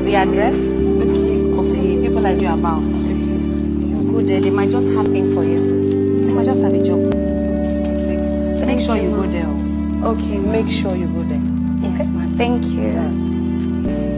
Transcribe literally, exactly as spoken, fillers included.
the address okay. of the people I knew about. Okay. You go there, they might just have things for you. They might just have a job. Okay. Make sure you go there. Okay. Make sure you go there. Yes, okay? Ma. Thank you. Yeah.